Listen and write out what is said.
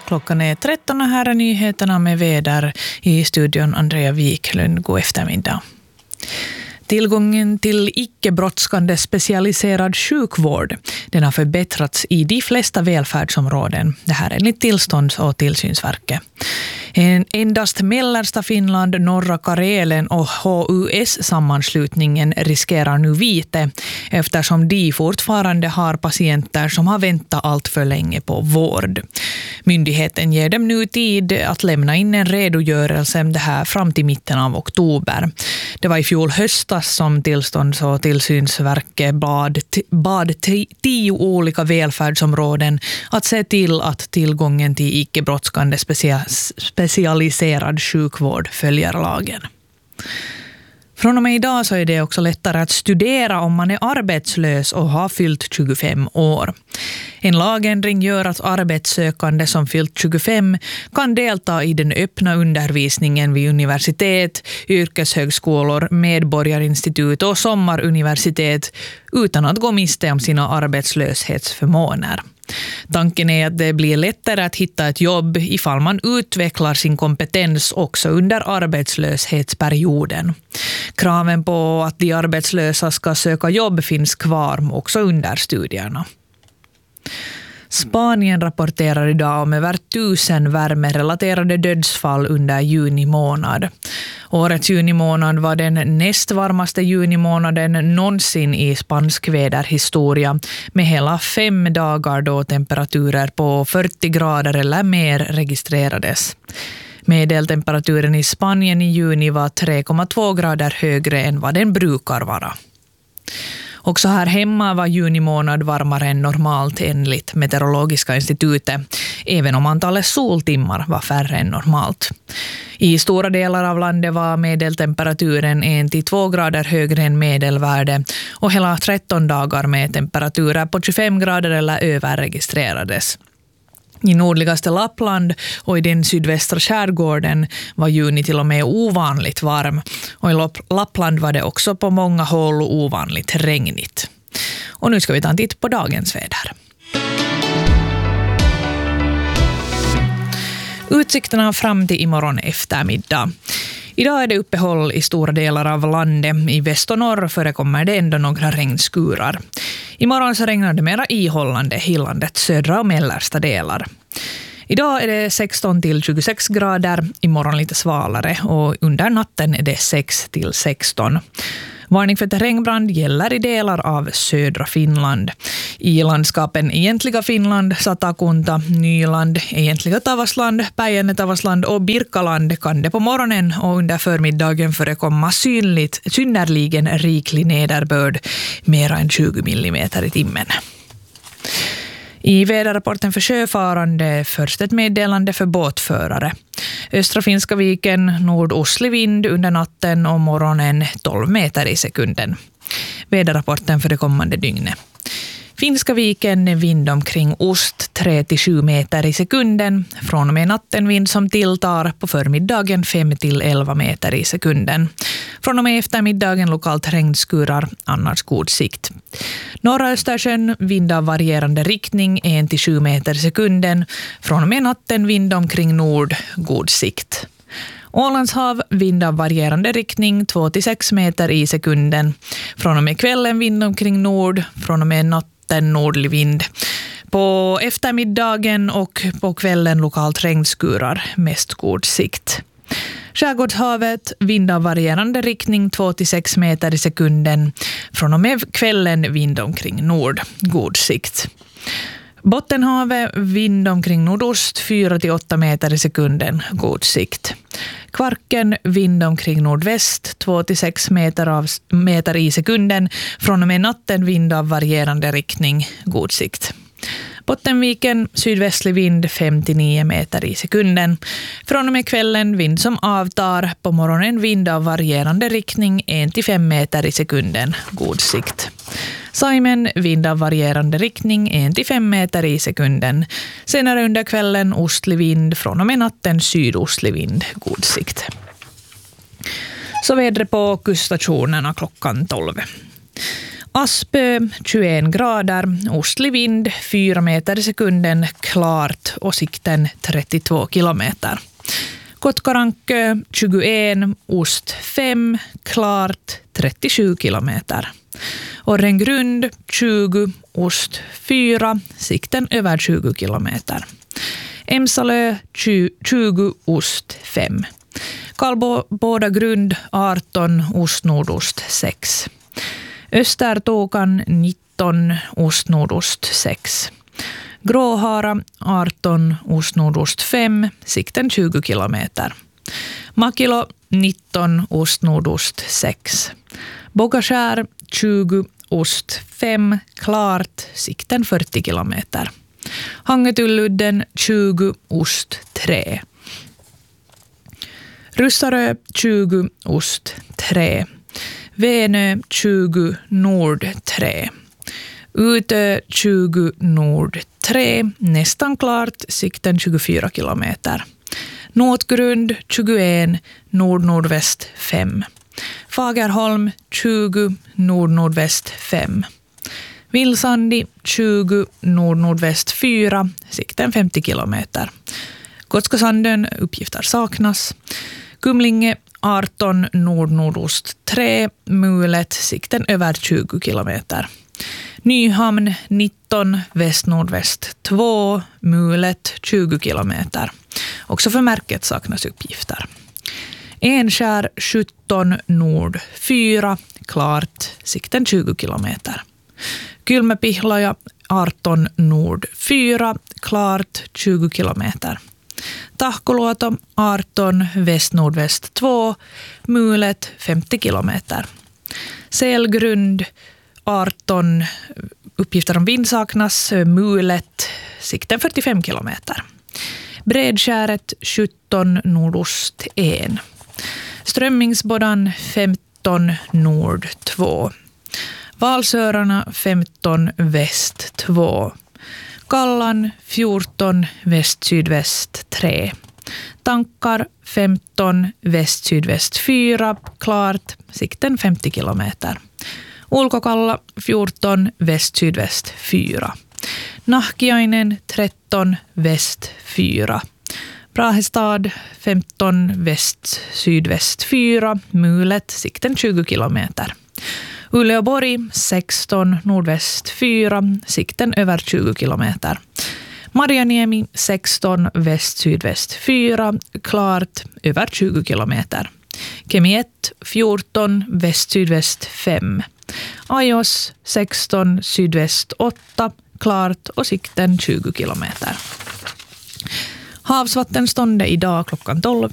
Klockan är 13 och här är nyheterna med väder i studion Andrea Wiklund. God eftermiddag. Tillgången till icke-brådskande specialiserad sjukvård, den har förbättrats i de flesta välfärdsområden. Det här är enligt Tillstånds- och tillsynsverket. Endast mellersta Finland, norra Karelen och HUS-sammanslutningen riskerar nu vite eftersom de fortfarande har patienter som har väntat allt för länge på vård. Myndigheten ger dem nu tid att lämna in en redogörelse om det här fram till mitten av oktober. Det var i fjol höstas som Tillstånds- och tillsynsverket bad 10 olika välfärdsområden att se till att tillgången till icke-brådskande specialiserad sjukvård följer lagen. Från och med idag så är det också lättare att studera om man är arbetslös och har fyllt 25 år. En lagändring gör att arbetssökande som fyllt 25 kan delta i den öppna undervisningen vid universitet, yrkeshögskolor, medborgarinstitut och sommaruniversitet utan att gå miste om sina arbetslöshetsförmåner. Tanken är att det blir lättare att hitta ett jobb ifall man utvecklar sin kompetens också under arbetslöshetsperioden. Kraven på att de arbetslösa ska söka jobb finns kvar också under studierna. Spanien rapporterar idag om över 1000 värmerelaterade dödsfall under juni månad. Årets juni månad var den näst varmaste junimånaden någonsin i spansk väderhistoria med hela 5 dagar då temperaturer på 40 grader eller mer registrerades. Medeltemperaturen i Spanien i juni var 3,2 grader högre än vad den brukar vara. Också här hemma var juni månad varmare än normalt enligt Meteorologiska institutet, även om antalet soltimmar var färre än normalt. I stora delar av landet var medeltemperaturen 1-2 grader högre än medelvärde och hela 13 dagar med temperaturer på 25 grader eller över registrerades. I nordligaste Lappland och i den sydvästra skärgården var juni till och med ovanligt varm. Och i Lappland var det också på många håll ovanligt regnigt. Och nu ska vi ta en titt på dagens väder. Utsikterna fram till imorgon eftermiddag. Idag är det uppehåll i stora delar av landet. I väst och norr förekommer det ändå några regnskurar. Imorgon så regnar det mera ihållande i landets södra och mellersta delar. Idag är det 16-26 grader, imorgon lite svalare och under natten är det 6-16. Varning för terrängbrand gäller i delar av södra Finland. I landskapen Egentliga Finland, Satakunta, Nyland, Egentliga Tavasland, Päijänne-Tavasland och Birkaland kan det på morgonen och under förmiddagen förekomma synnerligen riklig nederbörd, mera än 20 millimeter i timmen. I väderrapporten för sjöfarande först ett meddelande för båtförare. Östra Finska viken nordostlig vind under natten och morgonen 12 meter i sekunden. Väderrapporten för det kommande dygnet. Finska viken vind omkring ost 3-7 meter i sekunden. Från och med natten vind som tilltar på förmiddagen 5-11 meter i sekunden. Från och med eftermiddagen lokalt regnskurar, annars god sikt. Norra Östersjön vind av varierande riktning 1-7 meter i sekunden. Från och med natten vind omkring nord, god sikt. Ålandshav vind av varierande riktning 2-6 meter i sekunden. Från och med kvällen vind omkring nord, från och med natten nordlig vind. På eftermiddagen och på kvällen lokalt regnskurar, mest god sikt. Skärgårdshavet vind av varierande riktning 2-6 meter i sekunden. Från och med kvällen vind omkring nord, god sikt. Bottenhavet vind omkring nordost 4-8 meter i sekunden, god sikt. Kvarken vind omkring nordväst 2-6 meter i sekunden. Från och med natten vind av varierande riktning, god sikt. Bottenviken sydvästlig vind 5-9 meter i sekunden. Från och med kvällen vind som avtar, på morgonen vind av varierande riktning 1-5 meter i sekunden, god sikt. Saimen vind av varierande riktning 1-5 meter i sekunden. Senare under kvällen ostlig vind, från och med natten sydostlig vind, god sikt. Så vädret på kuststationerna klockan 12. Aspö 21 grader, ostlig vind 4 meter i sekunden, klart och sikten 32 kilometer. Kottkarankö 21, ost 5, klart 37 kilometer. Orrengrund 20, ost 4, sikten över 20 kilometer. Emsalö 20, ost 5. Karlboda grund 18, ost nordost 6. Östertåkan 19, ost nordost 6. Gråhara 18, ost nordost 5, sikten 20 kilometer. Makilo 19, ost nordost 6. Bogaskär 20, ost 5, klart, sikten 40 kilometer. Hangetulludden 20, ost 3. Russarö 20, ost 3. Venö 20, nord 3. Utö 20, nord 3. Nästan klart, sikten 24 kilometer. Notgrund 21, nord-nordväst 5. Fagerholm 20, nord-nordväst 5. Vilsandi 20, nord-nordväst 4, sikten 50 kilometer. Gotskasanden uppgifter saknas. Kumlinge 18, nord-nordost 3, Mulet, sikten över 20 kilometer. Nyhamn 19, väst-nordväst 2, Mulet 20 kilometer. Också för märket saknas uppgifter. Enskär 17, nord 4, klart, sikten 20 kilometer. Kylmäpihlaja 18, nord 4, klart, 20 kilometer. Tahkoluoto 18, väst-nordväst 2, Mulet 50 kilometer. Selgrund 18, uppgifter om vind saknas, Mulet, sikten 45 kilometer. Bredskäret 17, nordost 1. Strömmingsboddan 15, nord 2. Valsörarna 15, väst 2. Kallan 14, väst-sydväst 3. Tankar 15, väst-sydväst 4, klart, sikten 50 kilometer. Ulkokalla 14, väst-sydväst 4. Nahkiainen 13, väst 4. Brahestad 15, väst-sydväst 4, Mulet, sikten 20 kilometer. Uleåborg 16, nordväst 4, sikten över 20 kilometer. Marjaniemi 16, väst-sydväst 4, klart, över 20 kilometer. Kemi 1, 14, väst-sydväst 5. Ajos 16, sydväst 8, klart och sikten 20 kilometer. Havsvattenståndet idag klockan 12